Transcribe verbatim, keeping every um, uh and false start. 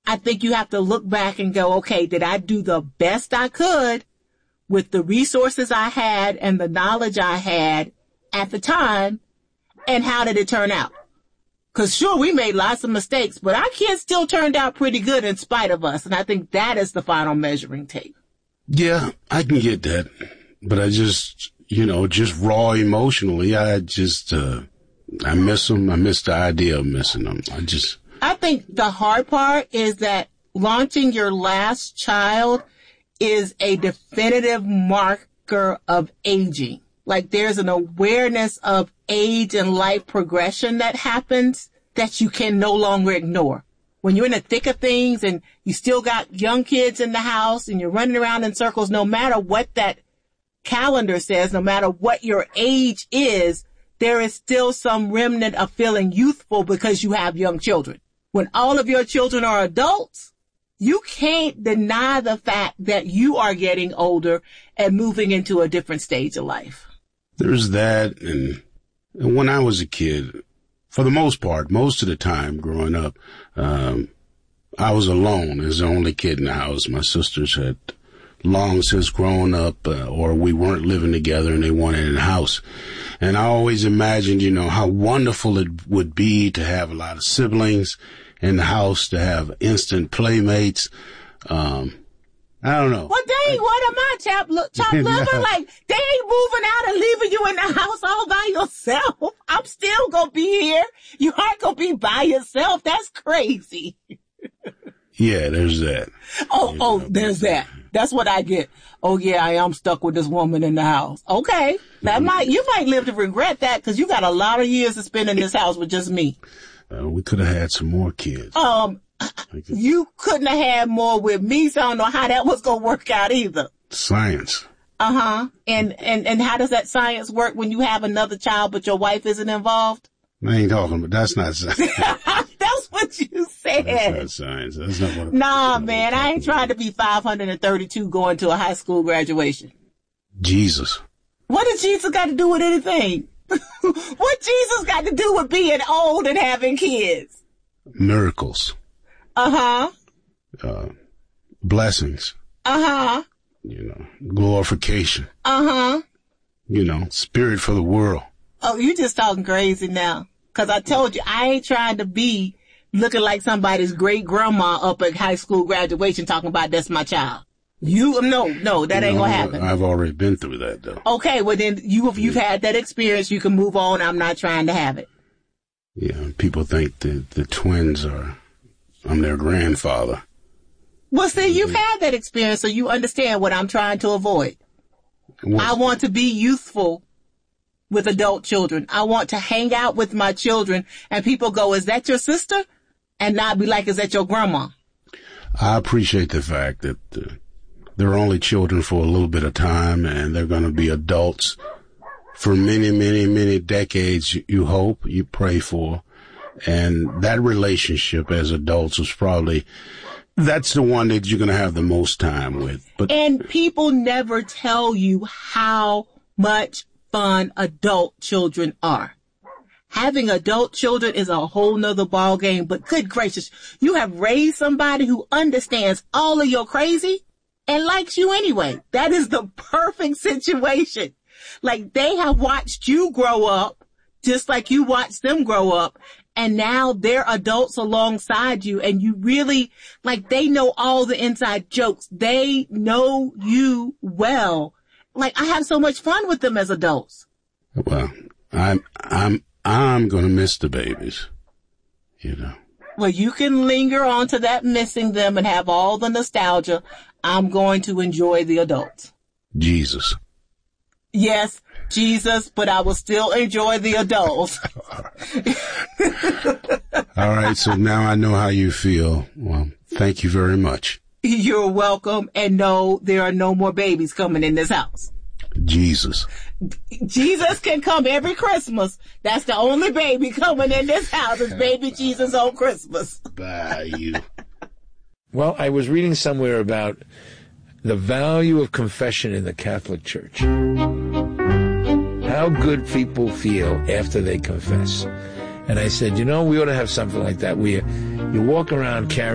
I think you have to look back and go, okay, did I do the best I could with the resources I had and the knowledge I had at the time? And how did it turn out? Because sure, we made lots of mistakes, but our kids still turned out pretty good in spite of us. And I think that is the final measuring tape. Yeah, I can get that. But I just, you know, just raw emotionally, I just, uh, I miss them. I miss the idea of missing them. I just. I think the hard part is that launching your last child is a definitive marker of aging. Like there's an awareness of age and life progression that happens that you can no longer ignore. When you're in the thick of things and you still got young kids in the house and you're running around in circles, no matter what that calendar says, no matter what your age is, there is still some remnant of feeling youthful because you have young children. When all of your children are adults, you can't deny the fact that you are getting older and moving into a different stage of life. There's that. And, and when I was a kid, for the most part, most of the time growing up, um, I was alone as the only kid in the house. My sisters had long since grown up, uh, or we weren't living together and they wanted in the house. And I always imagined, you know, how wonderful it would be to have a lot of siblings in the house, to have instant playmates. Um, I don't know. Well, dang, what am I, chop, look, chop liver? Like, they ain't moving out and leaving you in the house all by yourself. I'm still gonna be here. You aren't gonna be by yourself. That's crazy. Yeah, there's that. Oh, you oh, know. there's that. That's what I get. Oh yeah, I am stuck with this woman in the house. Okay. That mm-hmm. might, you might live to regret that because you got a lot of years to spend in this house with just me. Uh, we could have had some more kids. Um, you couldn't have had more with me, so I don't know how that was going to work out either. Science. Uh-huh. And, and, and how does that science work when you have another child but your wife isn't involved? I ain't talking about, that's not science. That's what you said. That's not science. That's not what Nah, man, I ain't trying to be five hundred thirty-two going to a high school graduation. Jesus. What does Jesus got to do with anything? What Jesus got to do with being old and having kids? Miracles. Uh-huh. Uh, blessings. Uh-huh. You know, glorification. Uh-huh. You know, spirit for the world. Oh, you just talking crazy now. Cause I told you, I ain't trying to be looking like somebody's great grandma up at high school graduation talking about that's my child. You, no, no, that ain't no, gonna happen. I've already been through that though. Okay, well then you, if you've yeah. had that experience, you can move on. I'm not trying to have it. Yeah, people think that the twins are, I'm their grandfather. Well, see, you've yeah. had that experience, so you understand what I'm trying to avoid. What? I want to be youthful with adult children. I want to hang out with my children and people go, is that your sister? And not be like, is that your grandma? I appreciate the fact that uh, they're only children for a little bit of time and they're going to be adults for many, many, many decades. You hope, you pray for. And that relationship as adults is probably, that's the one that you're going to have the most time with. But and people never tell you how much fun adult children are. Having adult children is a whole nother ball game, but good gracious, you have raised somebody who understands all of your crazy and likes you anyway. That is the perfect situation. Like they have watched you grow up just like you watched them grow up. And now they're adults alongside you and you really, like they know all the inside jokes. They know you well. Like I have so much fun with them as adults. Well, I'm, I'm, I'm going to miss the babies, you know. Well, you can linger on to that missing them and have all the nostalgia. I'm going to enjoy the adults. Jesus. Yes, Jesus, but I will still enjoy the adults. All right, so now I know how you feel. Well, thank you very much. You're welcome. And no, there are no more babies coming in this house. Jesus. Jesus can come every Christmas. That's the only baby coming in this house is baby Jesus on Christmas. Bye, you. Well, I was reading somewhere about the value of confession in the Catholic Church. How good people feel after they confess. And I said, you know, we ought to have something like that where you walk around carrying